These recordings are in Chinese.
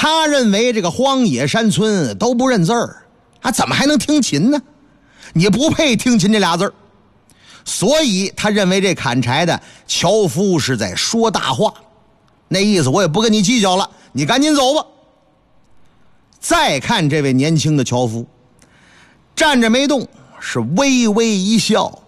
他认为这个荒野山村都不认字儿，怎么还能听琴呢？你不配听琴这俩字儿。所以他认为这砍柴的樵夫是在说大话，那意思我也不跟你计较了，你赶紧走吧。再看这位年轻的樵夫，站着没动，是微微一笑。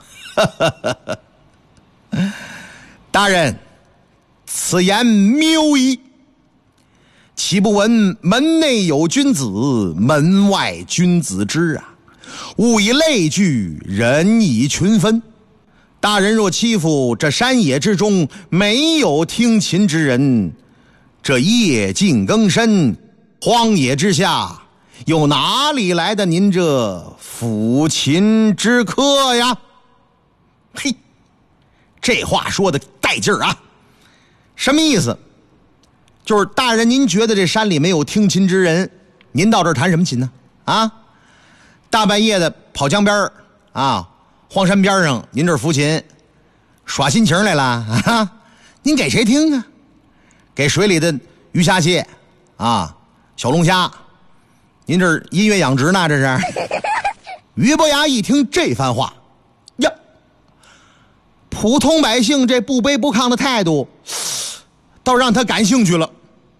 大人，此言谬矣。岂不闻门内有君子，门外君子之啊？物以类聚，人以群分。大人若欺负这山野之中没有听琴之人，这夜静更深，荒野之下又哪里来的您这抚琴之客呀？嘿，这话说的带劲儿啊！什么意思？就是大人您觉得这山里没有听琴之人，您到这儿弹什么琴呢？大半夜的跑江边荒山边上您这儿抚琴耍心情来了您给谁听啊？给水里的鱼虾蟹小龙虾，您这儿音乐养殖呢？这是。俞伯牙一听这番话呀，普通百姓这不卑不亢的态度倒让他感兴趣了。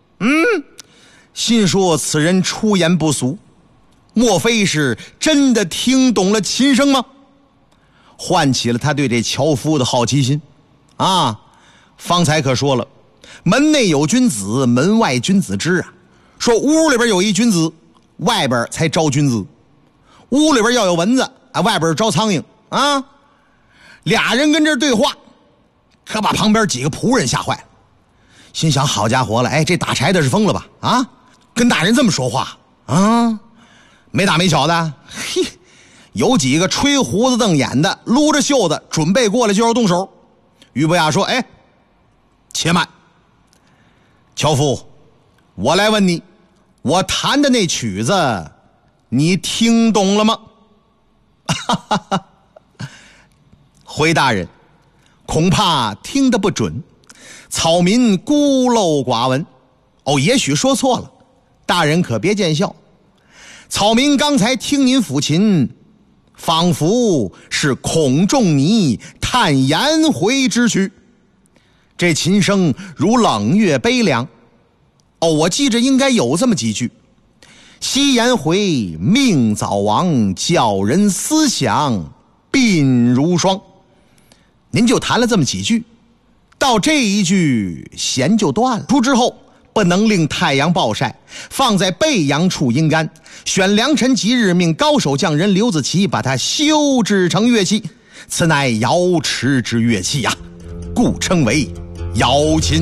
心说此人出言不俗，莫非是真的听懂了琴声吗？唤起了他对这樵夫的好奇心方才可说了，门内有君子，门外君子之啊。说屋里边有一君子，外边才招君子。屋里边要有蚊子外边招苍蝇俩人跟这对话，可把旁边几个仆人吓坏了，心想好家伙了，这打柴的是疯了吧跟大人这么说话没大没小的。嘿，有几个吹胡子瞪眼的撸着袖子准备过来就要动手。俞伯牙说且慢，樵夫，我来问你，我弹的那曲子你听懂了吗？回大人，恐怕听得不准，草民孤陋寡闻。也许说错了，大人可别见笑。草民刚才听您抚琴，仿佛是孔仲尼叹颜回之曲，这琴声如冷月悲凉。我记着应该有这么几句：惜颜回，命早亡，教人思想鬓如霜。您就弹了这么几句，到这一句弦就断了。出之后不能令太阳暴晒，放在背阳处阴干。选良辰吉日，命高手匠人刘子奇把它修制成乐器，此乃瑶池之乐器呀，故称为瑶琴。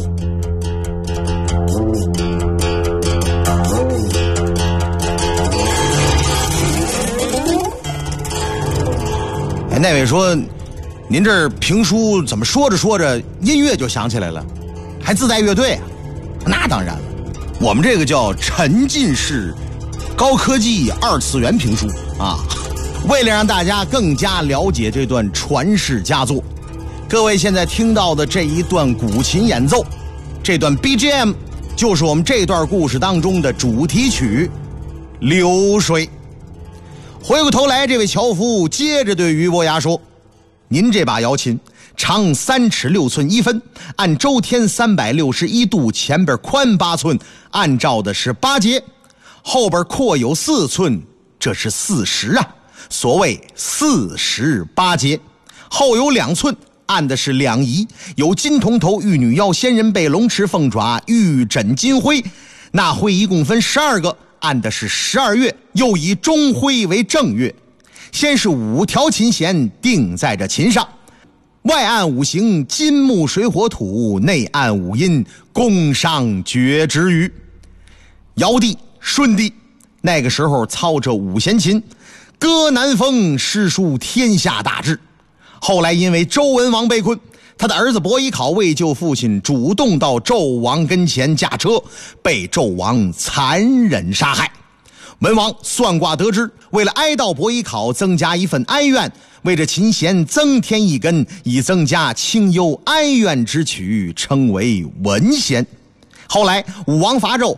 那位说，您这儿评书怎么说着说着音乐就响起来了，还自带乐队那当然了，我们这个叫沉浸式高科技二次元评书为了让大家更加了解这段传世佳作，各位现在听到的这一段古琴演奏，这段 BGM 就是我们这段故事当中的主题曲《流水》。回过头来，这位樵夫接着对俞伯牙说，您这把瑶琴长3尺6寸1分，按周天361度，前边宽8寸，按照的是8节，后边阔有4寸，这是40所谓48节，后有2寸，按的是2仪，有金铜头、玉女腰、仙人背、龙翅、凤爪、玉枕、金徽，那徽一共分12个，按的是12乐，又以中徽为正乐。先是5条琴弦定在这琴上，外按5行金木水火土，内按5音宫商角徵羽。尧帝舜帝那个时候操着5弦琴，歌南风，诗书天下大治。后来因为周文王被困，他的儿子伯邑考为救父亲，主动到纣王跟前驾车，被纣王残忍杀害。文王算卦得知，为了哀悼伯邑考，增加一份哀怨，为这琴弦增添一根，以增加清幽哀怨之曲，称为文弦。后来武王伐纣，